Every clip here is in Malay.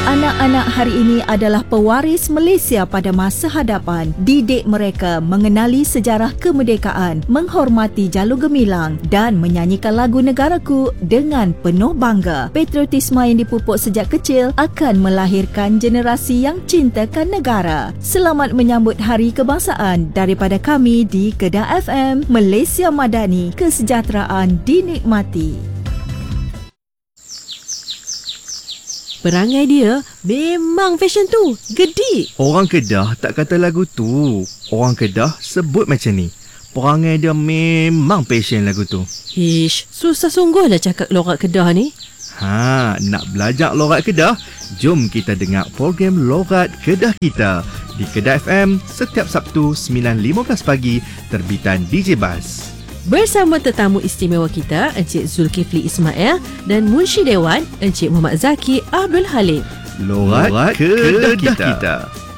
Anak-anak hari ini adalah pewaris Malaysia pada masa hadapan. Didik mereka mengenali sejarah kemerdekaan, menghormati jalur gemilang dan menyanyikan lagu negaraku dengan penuh bangga. Patriotisme yang dipupuk sejak kecil akan melahirkan generasi yang cintakan negara. Selamat menyambut Hari Kebangsaan daripada kami di Kedah FM, Malaysia Madani. Kesejahteraan dinikmati. Perangai dia memang fashion tu. Gedik. Orang Kedah tak kata lagu tu. Orang Kedah sebut macam ni. Perangai dia memang passion lagu tu. Ish, susah sungguh dah cakap logat Kedah ni. Nak belajar logat Kedah? Jom kita dengar program Logat Kedah Kita di Kedah FM setiap Sabtu 9.15 pagi terbitan DJ Bas. Bersama tetamu istimewa kita, Encik Zulkifli Ismail dan Munshi Dewan, Encik Muhammad Zaki Abdul Halim. Logat Kedah Kita.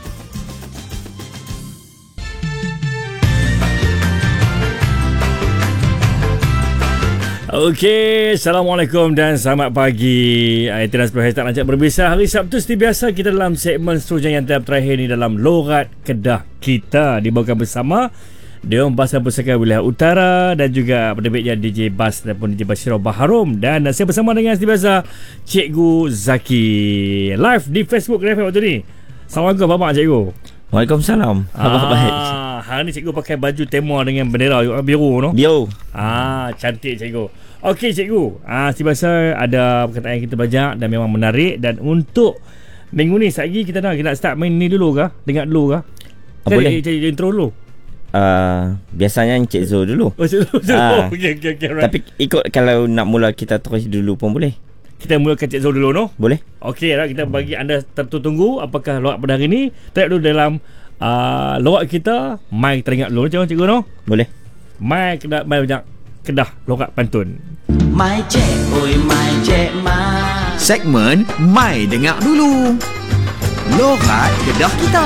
Okey, Assalamualaikum dan selamat pagi. Itinas berhashtag Rancak Berbisa. Hari Sabtu seperti biasa kita dalam segmen seterusnya yang terakhir ni dalam Logat Kedah Kita, dibawakan bersama Dewan Bahasa Pusaka Wilayah Utara dan juga penerbitnya DJ Bas ataupun DJ Bashiro Baharom. Dan saya bersama dengan seperti biasa Cikgu Zaki live di Facebook Live waktu ni. Assalamualaikum Bapak Cikgu. Waalaikumsalam. Khabar baik. Hari ni Cikgu pakai baju tema dengan bendera biru no? Biru. Cantik Cikgu. Okey Cikgu, seperti biasa ada perkataan yang kita belajar dan memang menarik. Dan untuk minggu ni lagi kita nak start main ni dulu ke? Dengar dulu ke? Boleh. Cari intro dulu. Biasanya Encik Zul dulu. Zul. Okay, right. Tapi ikut kalau nak mula kita terus dulu pun boleh. Kita mulakan Encik Zul dulu no? Boleh. Okey, kita bagi anda tertunggu apakah logat pada hari ni. Tengok dulu dalam logat kita. Mai teringat dulu macam Cikgu no? Boleh. Mai banyak Kedah logat pantun. Mai cek, oi mai cek mai. Segmen Mai Dengar Dulu. Logat Kedah Kita.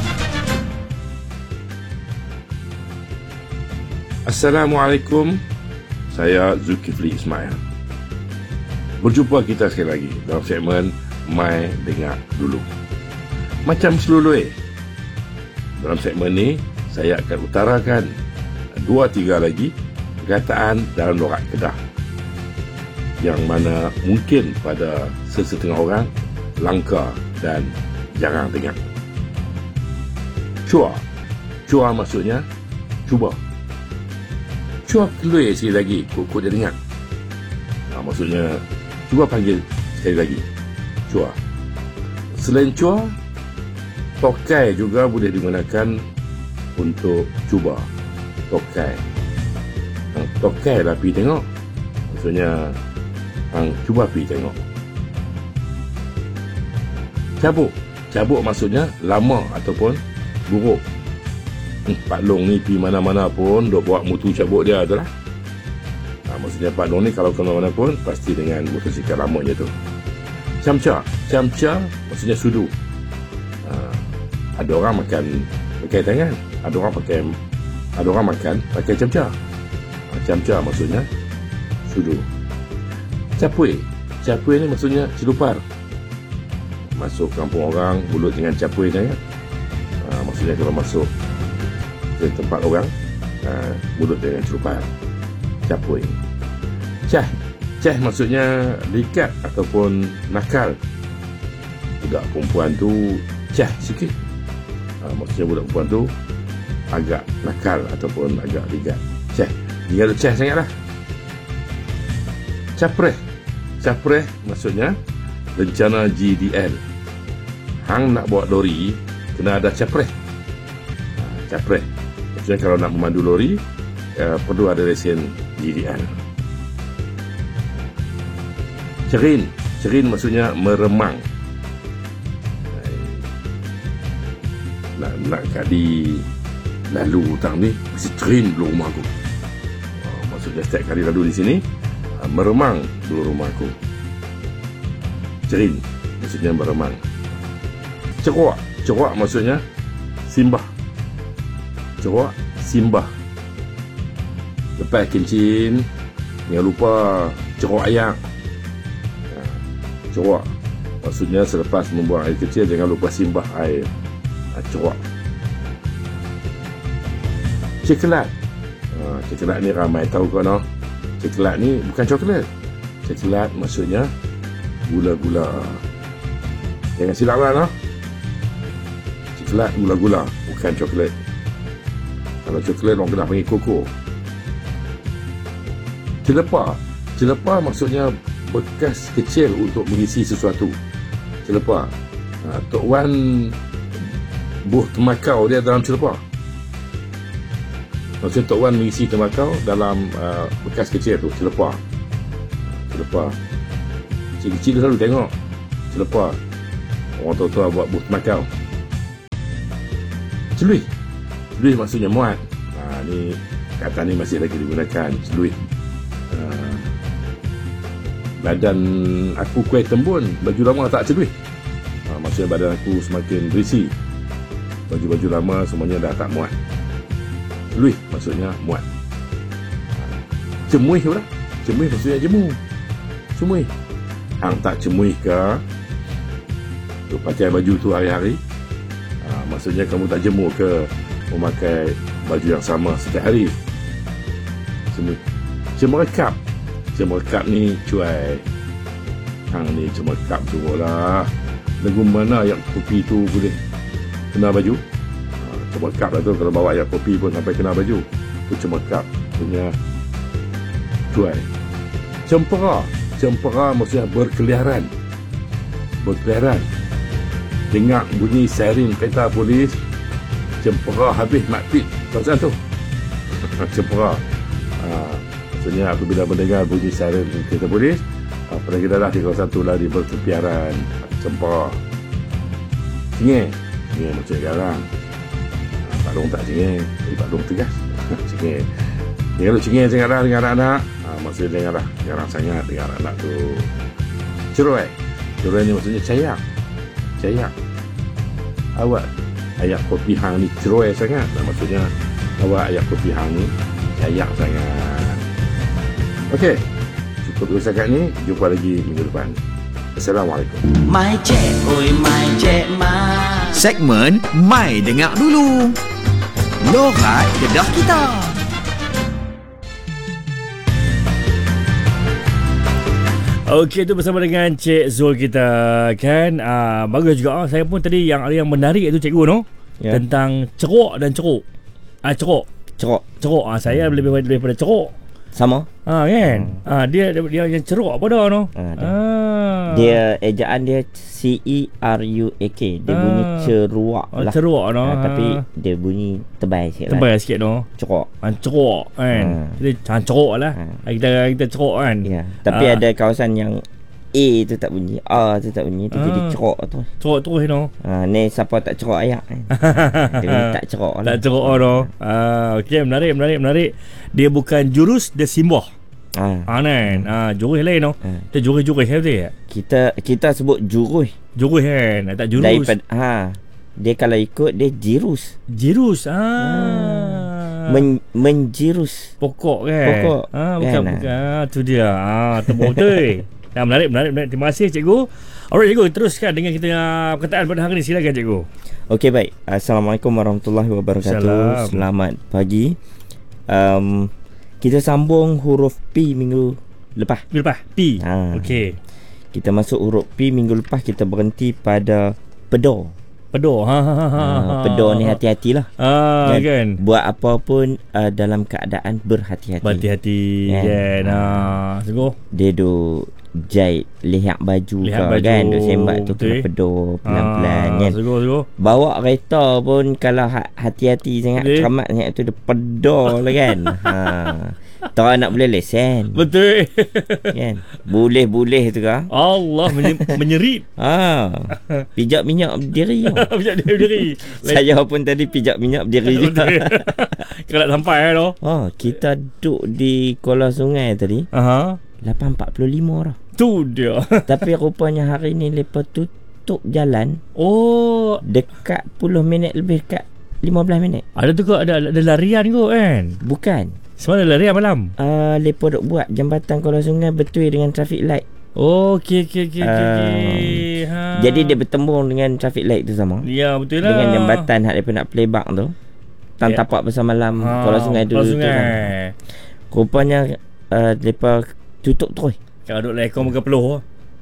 Assalamualaikum. Saya Zulkifli Ismail. Berjumpa kita sekali lagi dalam segmen Mai Dengar Dulu. Macam selului, dalam segmen ni saya akan utarakan 2-3 lagi perkataan dalam logat Kedah yang mana mungkin pada sesetengah orang langka dan jarang dengar. Cua maksudnya cuba. Cua keluar sekali lagi, kok dia dengar. Maksudnya cuba panggil sekali lagi. Cua. Selain cua, tokai juga boleh digunakan untuk cuba. Tokai. Tokai lah pergi tengok. Maksudnya cuba pergi tengok. Cabuk maksudnya lama ataupun buruk. Pak Long ni pergi mana-mana pun duk bawa mutu cabuk dia tu lah. Maksudnya Pak Long ni kalau ke mana pun pasti dengan motosikal lamanya tu. Camca maksudnya sudu. Ada orang makan pakai tangan, ada orang makan pakai camca. Camca maksudnya sudu. Capui ni maksudnya celupar. Masuk kampung orang mulut dengan capui dia kan. Maksudnya kalau masuk ke tempat orang mulut dengan celupar. Capui. Cah maksudnya likat ataupun nakal. Budak perempuan tu cah sikit. Maksudnya budak perempuan tu agak nakal ataupun agak likat. Dia ada cah sangat lah. Capreh maksudnya rencana GDL. Hang nak bawa lori kena ada capreh. Capreh maksudnya kalau nak memandu lori perlu ada lesen GDL. Cerin maksudnya meremang. Nak kali lalu hutang ni mesti cerin dulu rumah aku. Maksudnya setiap kali lalu di sini meremang dulu rumah aku. Cerin maksudnya meremang. Cerak maksudnya simbah. Lepas kencing jangan lupa cerok ayak. Cerok Maksudnya selepas membuang air kecil, jangan lupa simbah air ceruk. Coklat. Coklat ni ramai tahu kan? Coklat ni bukan coklat. Coklat maksudnya gula-gula. Jangan silap lah, no? Coklat gula-gula, bukan coklat. Kalau coklat orang kena panggil koko. Celepah. Celepah maksudnya bekas kecil untuk mengisi sesuatu. Celepah. Tok Wan buh tembakau dia dalam celepah. Maksudnya Tok Wan mengisi tembakau dalam bekas kecil tu, celepah. Celepah. Kecil-kecil selalu tengok celepah. Orang tua-tua buat buh tembakau. Celuih. Celuih maksudnya muat. Ni kata ni masih lagi digunakan, celuih. Badan aku kuih tembun, baju lama tak celuih. Maksudnya badan aku semakin berisi. Baju-baju lama semuanya dah tak muat. Celuih maksudnya muat. Cemuih pula. Cemuih maksudnya jemu. Cemuih. Hang tak cemuih ke tu pakai baju tu hari-hari? Maksudnya kamu tak jemu ke memakai baju yang sama setiap hari? Cemuih. Cemerekap. Cemerekap ni cuai. Hang ni cemerekap tu lah. Lagu mana yang kopi tu boleh kena baju? Cemerekap lah tu, kalau bawa ayat kopi pun sampai kena baju. Tu cemerekap punya cuai. Cempera. Cempera maksudnya berkeliaran. Berkeliaran. Dengar bunyi siren kereta polis, cempera habis makpit kawasan tu. Cempera. Maksudnya apabila mendengar bunyi siren kereta polis, pergi dadah di kawasan tu lari berkeliaran. Cempera. Cengeng. Cengeng macam garang. Pak Long tak cengeng, tapi Pak Long tegas. Cengeng. Dia kalau cengeng sangatlah dengan anak-anak, maksudnya janganlah garang sangat dengan anak tu. Ceroy. Ceroy ni maksudnya cayak. Cayak. Awak ayak kopi hang ni ceroy sangat. Maksudnya awak ayak kopi hang ni cayak sangat. Okey, cukup dulu setakat ni. Jumpa lagi minggu depan. Assalamualaikum. Mai cek, oi mai cek mai. Segmen Mai Dengar Dulu. Lorat Kedah Kita. Okey, tu bersama dengan Cik Zul kita kan. Bagus juga. Saya pun tadi yang menarik itu cikgu no. Ya. Tentang ceruk dan ceruk. Ceruk. Ceruk. Saya lebih daripada ceruk. Sama. Kan. Dia yang ceruk apa dah no. Dia ejaan dia CERUAK. Dia bunyi ceruak lah. Ceruk no. Tapi dia bunyi tebal sikit. Tebal sikit no. Ceruk. Ceruk kan. Kita ceruk lah. Kita ceruk kan. Ya. Tapi ada kawasan yang A tu tak bunyi, A tu tak bunyi, tu jadi ceruk tu. Ceruk terus no. Ni siapa tak ceruk ayak kan. Dia tak ceruk lah. Tak ceruk no. Okey, menarik. Dia bukan jurus, dia simbah. Kan. Jurus lain no. Kita jurus betul tak? Kita sebut jurus. Jurus kan. Tak jurus. Daripada dia kalau ikut dia jirus. Menjirus. Pokok kan. Pokok. Bukan. Tu dia. Tembok betul. Menarik. Terima kasih cikgu. Alright cikgu, teruskan dengan kita perkataan pada hari ini. Silakan cikgu. Okey, baik. Assalamualaikum warahmatullahi wabarakatuh. Selamat pagi. Kita sambung huruf P minggu lepas. P. Okey. Kita masuk huruf P minggu lepas. Kita berhenti pada pedor. Pedor ni hati-hatilah. Kan. Buat apa pun dalam keadaan berhati-hati. Berhati-hati kan. Sungguh. Dia jahit lihat baju kan, duk sembak tu kena pedor pelan-pelan kan. Sungguh. Bawa kereta pun kalau hati-hati sangat, cermat sangat tu dia pedor lah kan. Tahu nak boleh lesen. Betul. Kan. Boleh tu kan. Allah menyerit. Pijak minyak berdiri. Pijak berdiri. Saya pun tadi pijak minyak berdiri juga. Kalau nak sampai tu. Kita duduk di Kuala Sungai tadi. 8.45 orang. Tu dia. Tapi rupanya hari ni lepas tutup jalan. Dekat 10 minit lebih, dekat 15 minit. Ada tu ke ada larian kot kan? Bukan. Semalam larian malam. Lepas duk buat jambatan Kuala Sungai betul dengan traffic light. Okey. Jadi dia bertembung dengan traffic light tu sama. Ya, betul lah. Dengan jambatan hak daripada nak playback tu. Tan tapak bersama malam Kuala Sungai tu. Kan. Rupanya depa tutup terus. Kalau duk lekong muka peluh.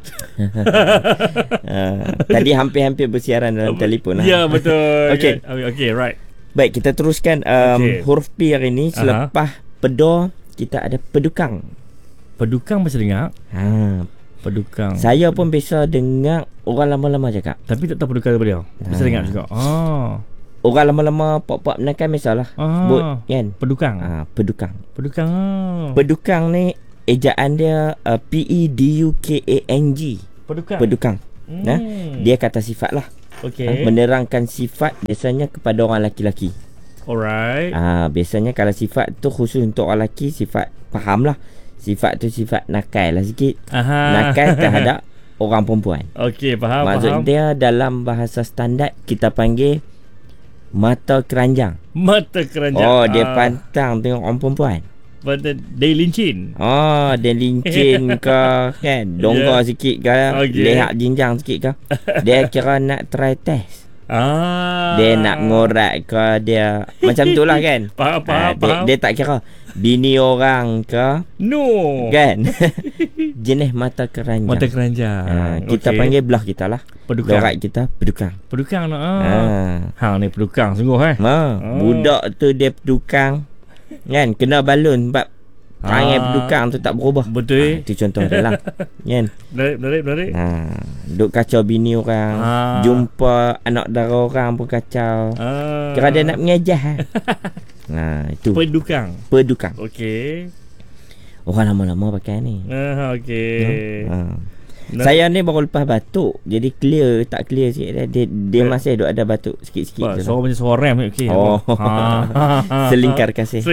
Tadi hampir-hampir bersiaran dalam telefon lah. Ya, betul. Okey, right. Baik, kita teruskan huruf P hari ni. Selepas pedor, kita ada pedukang. Pedukang masa dengar? Pedukang. Saya pun biasa dengar orang lama-lama cakap. Tapi tak tahu pedukang daripada dia. Biasa dengar juga. Orang lama-lama pop-pop menakan biasalah sebut kan. Pedukang. Pedukang. Pedukang. Pedukang ni ejaan dia PEDUKANG. Pedukang. Dia kata sifat lah. Menerangkan sifat biasanya kepada orang lelaki-lelaki. Alright. Biasanya kalau sifat tu khusus untuk orang lelaki, sifat faham lah. Sifat tu sifat nakal lah sikit. Nakal terhadap orang perempuan. Okey, faham. Maksud dia dalam bahasa standard kita panggil mata keranjang. Mata keranjang. Dia pantang tengok orang perempuan. Dia lincin. Dia lincin ke kan, dongga sikit ke, lehat jinjang sikit ke. Dia kira nak try test. Dia nak ngorak ke, dia macam tu lah kan. Faham. Dia tak kira bini orang ke. No. Kan. Jenis mata keranjang. Mata keranjang. Kita panggil belah kita lah. Pedukang. Lorat kita pedukang. Pedukang nak. Ni pedukang sungguh Budak tu dia pedukang. Kan, kena balun sebab perangai pedukang tu tak berubah. Betul. Itu contoh dia lah. Kan. Menarik. Duk kacau bini orang, jumpa anak dara orang pun kacau. Kira dia nak mengejah. Itu Pedukang. Okey. Orang lama-lama pakai ni. Okey. Saya ni baru lepas batuk, jadi tak clear sikit. Dia masih ada batuk sikit-sikit. Suara macam suara rem. Okey. Selingkar kasih.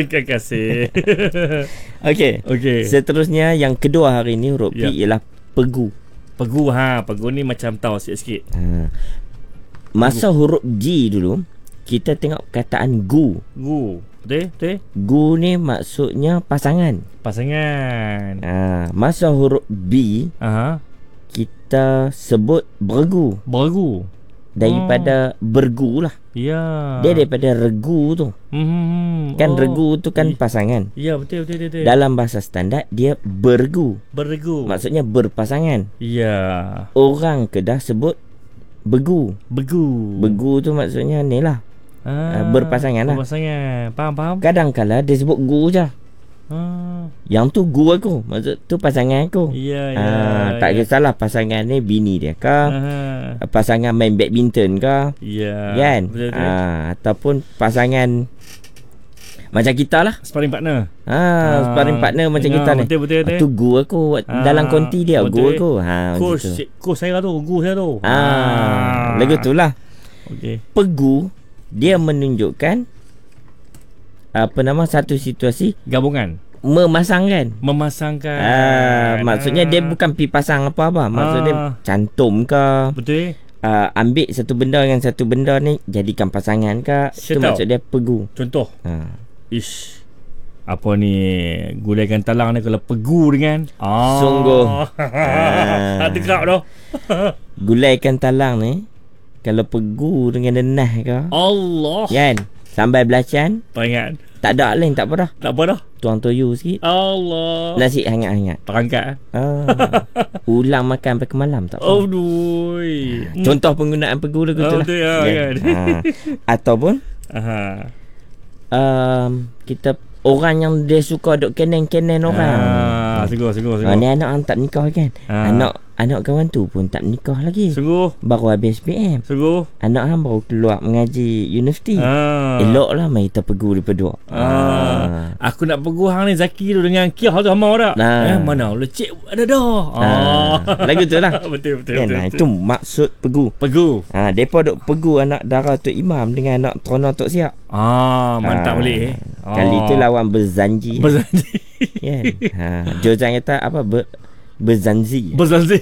Okey. Seterusnya yang kedua hari ni huruf P ialah pegu. Pegu ni macam tahu sikit-sikit. Masa huruf G dulu, kita tengok kataan gu. Betul? Gu ni maksudnya pasangan. Masa huruf B, kita sebut bergu. Daripada bergu lah. Ya. Dia daripada regu tu. Kan regu tu kan pasangan. Ya, betul. Dalam bahasa standard dia bergu. Maksudnya berpasangan. Ya. Orang Kedah sebut begu. Begu tu maksudnya ni lah. Berpasangan lah. Faham. Kadang-kala dia sebut gu je. Yang tu gu aku, maksud tu pasangan aku. Ya. Tak kisahlah pasangan ni bini dia ke, pasangan main badminton ke, kan. Betul. Ataupun pasangan macam kita lah, sparring partner. Sparring partner macam kita ni. Betul. Tu gu aku dalam konti dia. Gu aku. Coach saya tu, gu saya tu. Lagu tu lah. Okey. Pegu dia menunjukkan satu situasi gabungan, memasangkan. Maksudnya dia bukan pi pasang apa-apa. Maksudnya cantum ke. Betul. Ambil satu benda dengan satu benda ni jadikan pasangan ke. Itu maksud dia pegu. Contoh. Apa ni, gulaikan talang ni kalau pegu dengan sungguh tegak dah. Gulaikan talang ni kalau pegu dengan denah ke, Allah kan, sambal belacan ingat. Tak ada lain, tak apa dah. Tuang toyu sikit. Allah. Nasi hangat-hangat. Terangkat. Ulang makan sampai ke malam tak apa. Contoh penggunaan pegu lagu tu lah. Kan? Ataupun kita orang yang dia suka duk kenen-kenen orang. Sungguh. Ni anak yang tak nikah kan. Anak kawan tu pun tak nikah lagi. Sungguh. Baru habis PM. Sungguh. Anak hang baru keluar mengaji universiti. Eloklah mai kita pegu daripada. Aku nak pegu hang ni Zaki tu dengan Kia tu mau dak. Mana lecek ada dah. Lagu tu lah. Betul. Itu maksud pegu. Depa duk pegu anak dara Tok Imam dengan anak trono Tok Siap. Mantap balik. Kali tu lawan berzanji. Kan. Jozan kata apa berzanzi.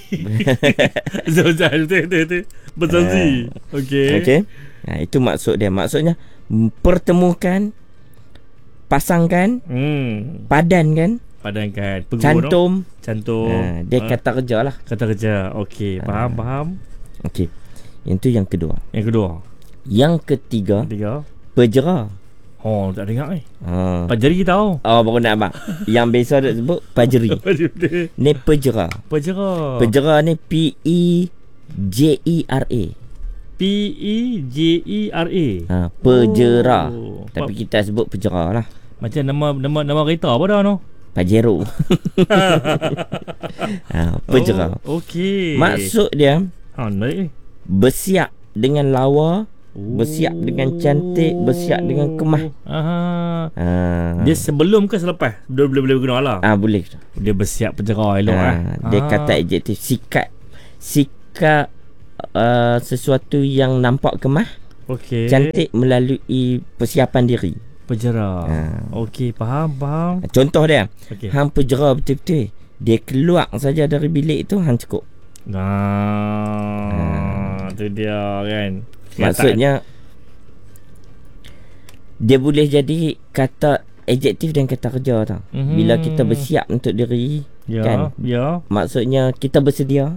Zozan betul. Berzanzi. Okey. Itu maksud dia. Maksudnya pertemukan, pasangkan, padankan, Pegu, cantum. Cantum. Dia kata kerja lah. Kata kerja. Okey, faham. Okey. Yang tu yang kedua. Yang ketiga. Pejera. Oh, tak dengar ni. Pajeri tahu. Oh, baru nak abang. Yang biasa dia sebut pajeri. Ni pejera. Pejera ni P-E-J-E-R-A. P-E-J-E-R-A. Pejera. Tapi kita sebut pejera lah. Macam nama kereta apa dah no? Pajero. Pejera. Okey. Maksud dia bersiap dengan lawa, bersiap dengan cantik, bersiap dengan kemah. Dia sebelum ke selepas? Boleh guna lah. Boleh. Dia bersiap pejera elok Dia kata adjektif sikat sesuatu yang nampak kemah, cantik melalui persiapan diri. Pejera. Okey, faham. Contoh dia, hang pejera betul-betul, dia keluar saja dari bilik tu hang cukup. Tu dia kan. Maksudnya dia boleh jadi kata adjektif dan kata kerja tau. Bila kita bersiap untuk diri, kan? Maksudnya kita bersedia.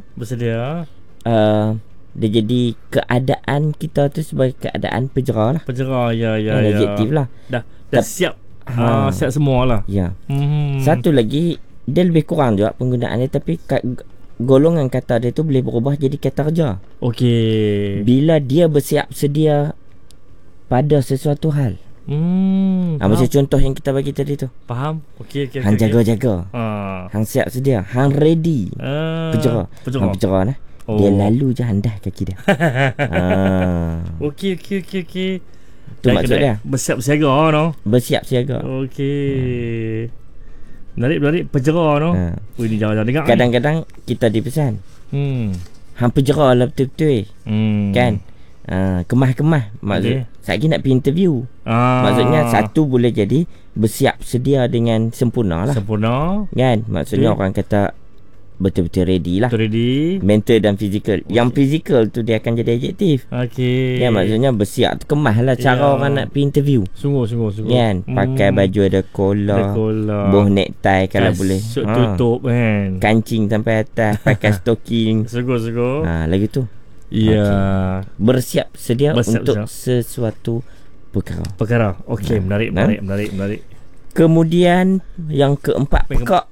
Dia jadi keadaan kita tu sebagai keadaan pejera lah. Adjektif lah. Dah siap. Siap semua lah. Satu lagi, dia lebih kurang juga penggunaan dia, tapi golongan kata dia tu boleh berubah jadi kata kerja. Okey. Bila dia bersiap sedia pada sesuatu hal. Macam contoh yang kita bagi tadi tu. Faham? Okey. Hang jaga-jaga. Hang siap sedia. Hang ready. Pejera. Pejera lah. Dia lalu je handah kaki dia. Okey. Tu maksud dia. Bersiap siaga no. Bersiap siaga. Okey. Menarik pejera no. Ini jangan dengar. Kadang-kadang kita dipesan. Hang pejera lah betul-betul. Kan? Kemah-kemah. Maksud saya nak pergi interview. Maksudnya satu boleh jadi bersiap sedia dengan sempurna lah. Kan? Maksudnya orang kata betul-betul ready lah. Mental dan fizikal. Yang fizikal tu dia akan jadi adjektif. Ya, maksudnya bersiap tu kemah lah cara orang nak pergi interview. Sungguh. Kan? Pakai baju ada collar, boh necktie kalau boleh. Tutup kan. Kancing sampai atas, pakai stocking. Sungguh. Lagi tu. Bersiap sedia untuk sesuatu perkara. Okey, menarik. Kemudian yang keempat, pekak.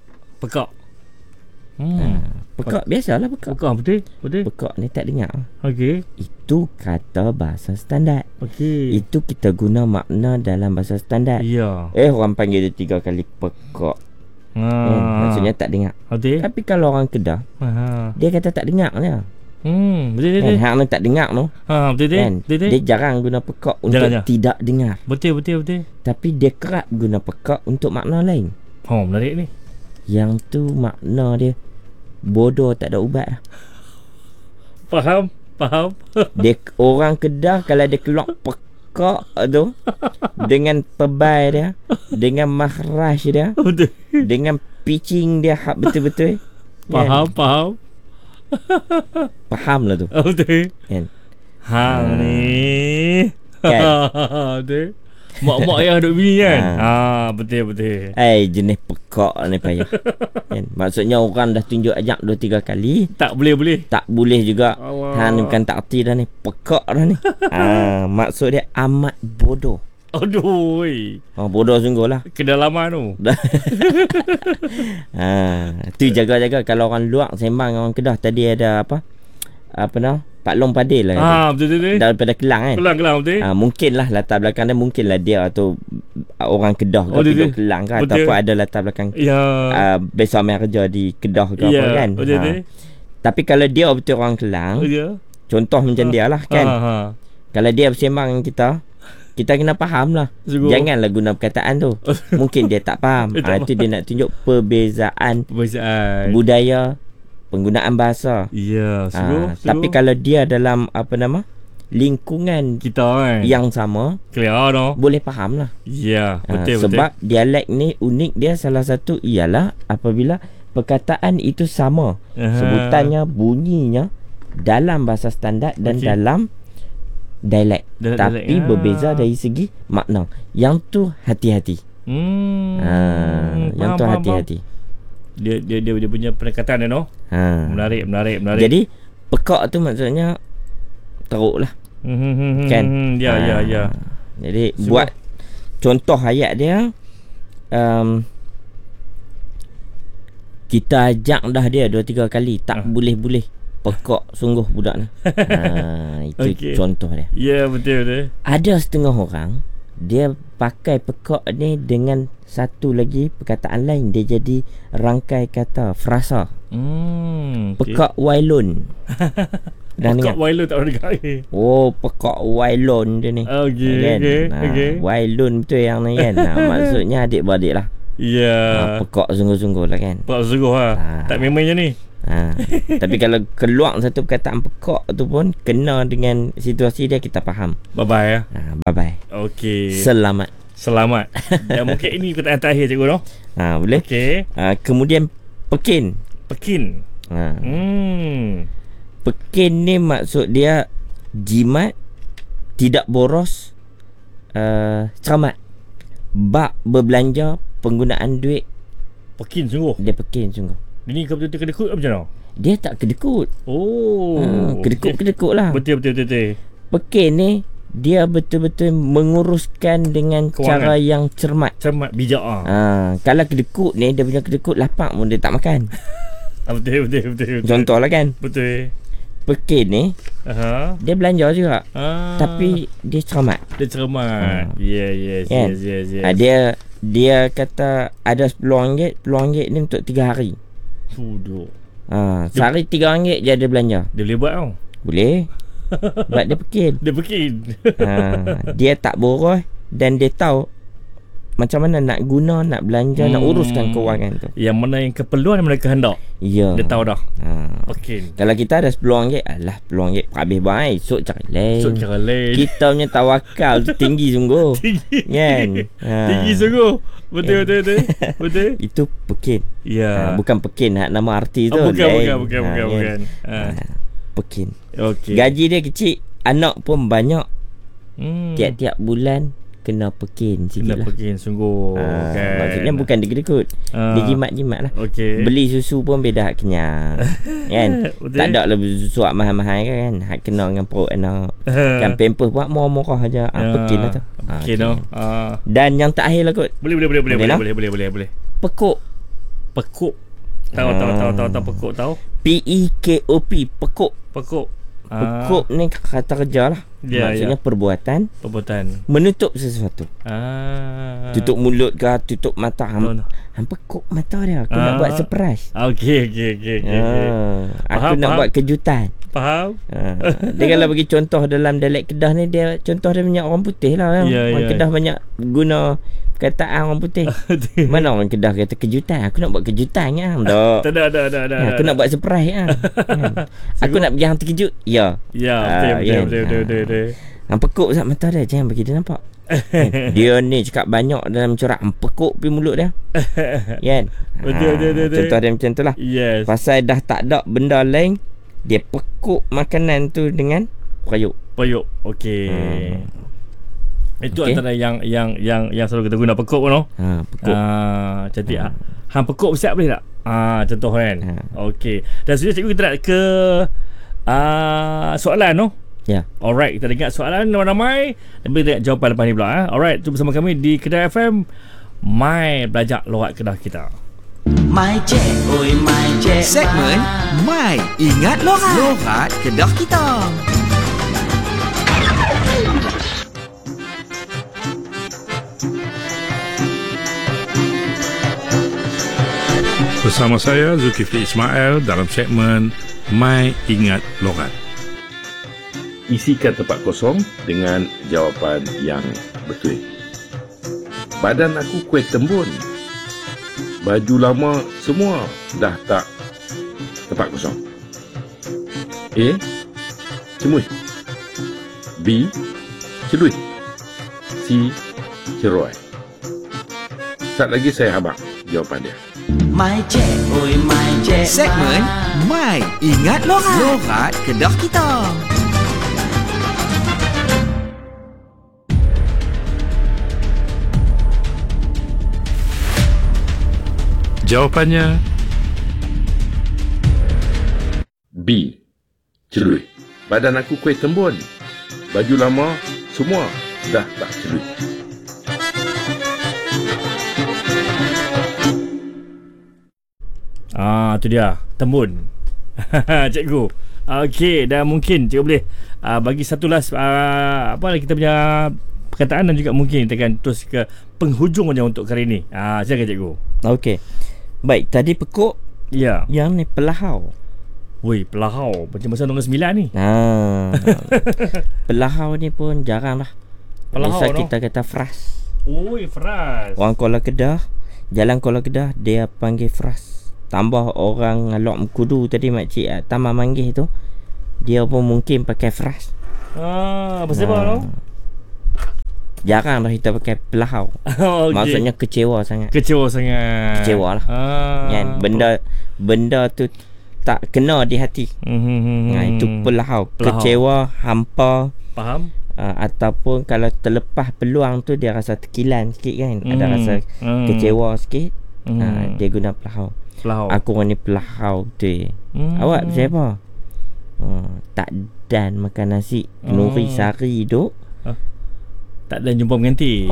Pekak biasalah pekak. Betul. Pekak ni tak dengar. Okey. Itu kata bahasa standard. Okey. Itu kita guna makna dalam bahasa standard. Ya. Orang panggil dia 3 kali pekak. Maksudnya tak dengar. Tapi kalau orang Kedah, dia kata tak dengar je. Betul. Hang ni tak dengar tu. Betul. Dia jarang guna pekak untuk tidak dengar. Betul. Tapi dia kerap guna pekak untuk makna lain. Menarik ni. Yang tu makna dia bodoh tak ada ubat. Faham. Dia orang Kedah kalau dia keluar pekak tu dengan pebai dia, dengan makhraj dia, dengan pitching dia betul-betul. Faham. Faham lah tu. Betul. Kan? Ni. Kan? Betul. Mak-mak ayah duk bini kan. Betul. Jenis pekak ni payah. Kan? Maksudnya orang dah tunjuk ajak 2-3 kali. Tak boleh. Tak boleh juga. Ni bukan tak erti dah ni. Pekak dah ni. Maksud dia amat bodoh. Aduh. Bodoh sungguh lah. Kedalaman tu. Tu jaga-jaga kalau orang luar sembang orang Kedah. Tadi ada apa nama? Pak Long Padil lah. Betul. Daripada Kelang kan. Kelang betul. Mungkin lah latar belakang dia, mungkin lah dia atau orang Kedah ke hidup Kelang ke, ataupun ada latar belakang besar main kerja di Kedah ke apa kan. Tapi kalau dia betul orang Kelang, contoh macam dia lah kan. Kalau dia bersembang dengan kita kena faham lah. Janganlah guna perkataan tu. Mungkin dia tak faham. Itu dia nak tunjuk perbezaan budaya, penggunaan bahasa. Tapi kalau dia dalam lingkungan kita kan yang sama, clear no? Boleh faham lah. Betul. Sebab dialek ni unik dia, salah satu ialah apabila perkataan itu sama, sebutannya, bunyinya dalam bahasa standard dan dalam dialek, tapi berbeza dari segi makna. Yang tu hati-hati. Yang tu hati-hati. Dia punya pendekatan dia no. Menarik. Jadi Pekak tu maksudnya teruk lah. Kan? Ya. Jadi buat contoh ayat dia, kita ajak dah dia 2-3 kali tak boleh. Pekak sungguh budak ni. Itu contoh dia. Ya, betul. Ada setengah orang dia pakai pekak ni dengan satu lagi perkataan lain, dia jadi rangkai kata, frasa. Pekak wailun. Pekak wailun tak pernah dengar. Pekak wailun dia ni. Okey. Wailun betul yang ni kan. Maksudnya adik-beradik lah. Ya. Pekak sungguh-sungguh lah kan. Pekak sungguh lah. Tak memang je ni. Tapi kalau keluar satu perkataan pekak tu pun kena dengan situasi dia, kita faham. Bye-bye ya. Bye-bye. Okey. Selamat. Dan mungkin ini perkataan terakhir cikgu no? Boleh. Okey. Kemudian pekin. Pekin ni maksud dia jimat, tidak boros, cermat. Bab berbelanja, penggunaan duit. Pekin sungguh. Dia pekin sungguh. Ini kau betul-betul kedekut macam mana? Dia tak kedekut. Kedekut lah. Betul. Pekin ni dia betul-betul menguruskan dengan kewangan, cara yang cermat, bijak. Kalau kedekut ni, dia punya kedekut lapak pun dia tak makan. Betul. Contoh lah kan. Betul. Pekin ni dia belanja juga, tapi dia cermat. Yes. Dia kata ada RM10 ni untuk 3 hari. Sehari RM3 je ada belanja. Dia boleh buat tau. Boleh. Sebab dia pekin. Dia tak boros dan dia tahu macam mana nak guna, nak belanja, nak uruskan kewangan tu. Yang mana yang keperluan, yang mana kehendak. Ya. Dia tahu dah. Pekin. Kalau kita ada RM10, alah RM10 habis baik, esok cari lain. Kita punya tawakal tu tinggi sungguh. Kan? Tinggi sungguh. Betul. Itu pekin. Ya. Bukan pekin nama arti tu. Bukan. Pekin. Okey. Gaji dia kecil, anak pun banyak. Tiap-tiap bulan kena pekin sikit lah. Pekin sungguh. Kan? Maksudnya bukan dia kedekut. Dia jimat-jimat lah. Beli susu pun beda hak kenyang. Kan? Tak ada lah susu hak mahal-mahal kan. Hak kena dengan perut anak. Kan pampers buat murah-murah aja. Pekin lah tu. Pekin lah. Dan yang terakhir lah kot. Boleh. Pekuk. Tahu pekuk tahu. PEKOP. Pekuk. Pekuk ni kata kerja lah. Maksudnya perbuatan menutup sesuatu. Tutup mulut ke, tutup mata. Pekuk mata dia. Aku nak buat surprise. Okey. Aku nak buat kejutan. Faham? Dia kalau bagi contoh dalam dialek Kedah ni, dia contoh dia banyak orang putih lah. Orang Kedah banyak guna perkataan orang putih. Mana orang Kedah kata kejutan? Aku nak buat kejutan kan? Tak ada. Aku nak buat surprise kan? Aku nak pergi hang terkejut. Ya. Betul. Pekuk sat mata dia, jangan bagi dia nampak. Dia ni cakap banyak dalam corak, pekuk pergi mulut dia. Kan? Betul. Contoh dia macam tu lah. Yes. Pasal dah tak ada benda lain, dia pekuk makanan tu dengan periuk. Okey. Itu antara yang selalu kita guna pekuk no. Pekuk. Cantik ah. Hang pekuk siap boleh tak? Contoh kan. Okey. Dan sudah cikgu kita nak ke soalan no. Ya. Alright, kita dengar soalan ramai-ramai dan kita tengok jawapan lepas ni pula. Alright, tu bersama kami di Kedah FM. Mai belajar logat Kedah kita. Mai cek, oi mai cek. Segmen Mai Ingat Logat Kedah kita. Bersama saya Zulkifli Ismail dalam segmen Mai Ingat Logat. Isikan tempat kosong dengan jawapan yang betul. Badan aku kuih tembun. Baju lama semua dah tak tempat kosong. A. Cemui. B. Celui. C. Ceroi. Sat lagi saya habaq jawapan dia. Mai cek, oi mai cek. Segmen Mai Ingat Logat Kedah kita. Jawapannya B. celui. Badan aku kuih tembun. Baju lama semua dah tak celui. Tu dia, tembun. Cikgu. Okey, dan mungkin cikgu boleh bagi satu last apa kita punya perkataan dan juga mungkin kita akan terus ke penghujung saja untuk kali ini. Silakan cikgu. Okey. Baik, tadi pekuk. Ya. Yang ni pelahau. Woi, pelahau. Macam masa nombor 9 ni. Pelahau ni pun jarang lah. Pelahau biasa kita kata fras. Oi, fras. Orang Kuala Kedah, jalan Kuala Kedah, dia panggil fras. Tambah orang Lok Mengkudu tadi makcik Taman Manggih tu, dia pun mungkin pakai fras. Pasal apa tu? Jarang dah kita pakai pelahau. Okay. Maksudnya kecewa sangat. Kecewa lah. Kan? Benda tu tak kena di hati. Itu pelahau. Kecewa, hampa. Faham? Ataupun kalau terlepas peluang tu dia rasa terkilan sikit kan. Ada rasa kecewa sikit. Dia guna pelahau. Aku ni pelahau tu. Awak siapa? Tak dan makan nasi Nuri Sari duk. Tak dan jumpa pengantin.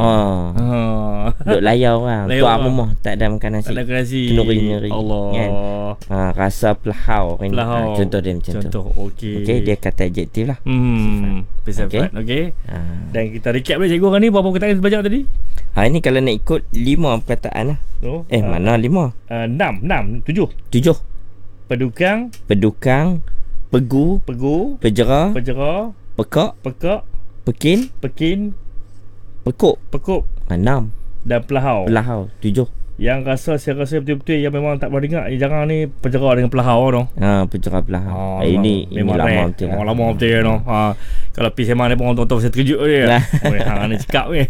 Duk layar orang. Tuan rumah tak ada makan nasi. Tak ada makan nasi. Kenuri-nuri. Allah. Kan? Rasa pelahau. Contoh dia macam tu. Contoh, okey. Okey, dia kata adjektif lah. Sifat. Okey. Dan kita recap boleh cikgu hari ni berapa perkataan kita belajar tadi? Ini kalau nak ikut 5 perkataan lah. Mana 5? 7. Pedukang. Pegu. Pejera. Pekak. Pekin. Pekuk. 6. Dan pelahau 7. Yang saya rasa betul-betul yang memang tak pernah dengar, jarang ni penjara dengan pelahau tu. Penjara pelahau. Ini lama betul. Lama betul tu. Kalau pergi sembang ni pun orang tonton saya terkejut dia. Hang ni cakap ni.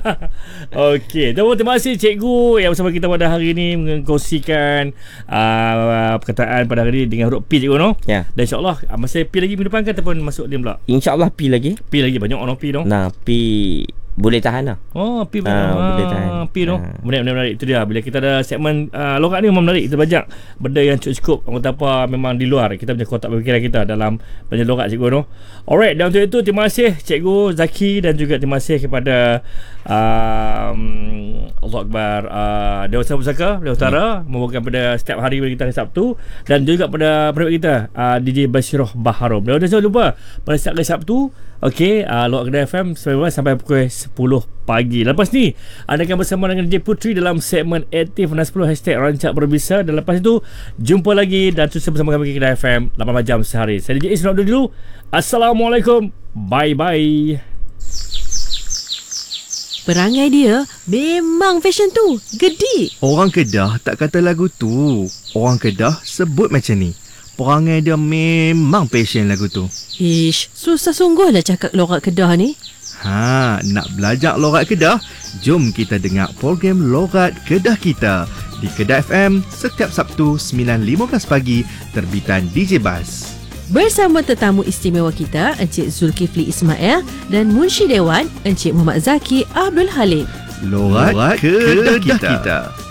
Okey, terima kasih cikgu yang bersama kita pada hari ini mengkongsikan perkataan pada hari ini dengan huruf P cikgu no. Ya. Dan insya-Allah masih P lagi minggu depan ke ataupun masuk dia pula? Insya-Allah P lagi. Banyak orang P tu. P boleh tahan lah. P boleh tahan. P tu. Menarik. Itu dia. Bila kita ada segmen logat ni memang menarik. Kita belajar benda yang cukup orang kata apa memang di luar kita punya kotak berfikiran kita dalam belajar logat cikgu tu. Alright, dan untuk itu terima kasih cikgu Zaki dan juga terima kasih kepada Allah Akbar Dewasa Pusaka Belia Utara membawakan pada setiap hari kita hari Sabtu, dan juga pada penerbit kita DJ Bashiroh Baharom. Dan jangan lupa pada setiap hari Sabtu Logat Kedah FM sampai pukul 10 pagi. Lepas ni anda akan bersama dengan DJ Putri dalam segmen Aktif 10 #Rancak Berbisa, dan lepas itu jumpa lagi dan terus bersama kami Kedah FM 8 jam sehari. Saya DJ Islam dulu. Assalamualaikum. Bye. Perangai dia memang fashion tu. Gedi. Orang Kedah tak kata lagu tu. Orang Kedah sebut macam ni. Perangai dia memang passion lagu tu. Ish, susah sungguh lah cakap logat Kedah ni. Nak belajar logat Kedah? Jom kita dengar program Logat Kedah Kita di Kedah FM setiap Sabtu 9.15 pagi terbitan DJ Bas. Bersama tetamu istimewa kita Encik Zulkifli Ismail dan Munshi Dewan Encik Muhammad Zaki Abdul Halim. Logat Kedah Kita.